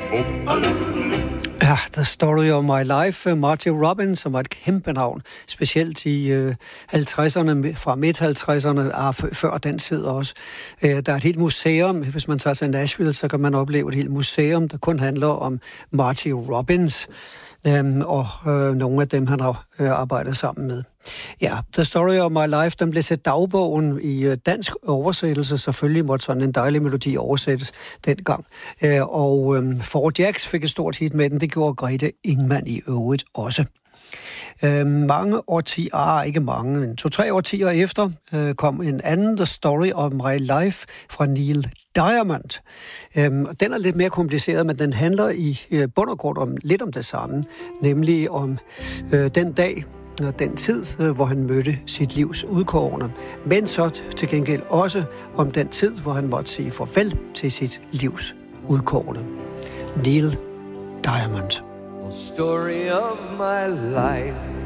Ja, The Story of My Life, Marty Robbins, som var et kæmpe navn, specielt i 50'erne, fra midt-50'erne, før den tid også. Der er et helt museum, hvis man tager til Nashville, så kan man opleve et helt museum, der kun handler om Marty Robbins, og nogle af dem, han har arbejdet sammen med. Ja, The Story of My Life, den blev til dagbogen i dansk oversættelse. Selvfølgelig måtte sådan en dejlig melodi oversættes dengang. Og Four Jacks fik et stort hit med den. Det gjorde Grete Ingman i øvrigt også. Mange årtier, ikke mange, 2-3 årtier efter, kom en anden The Story of My Life fra Neil Diamond. Den er lidt mere kompliceret, men den handler i bund og grund lidt om det samme, nemlig om den dag, den tid, hvor han mødte sit livs udkårne, men så til gengæld også om den tid, hvor han måtte sige farvel til sit livs udkårne. Neil Diamond. The story of my life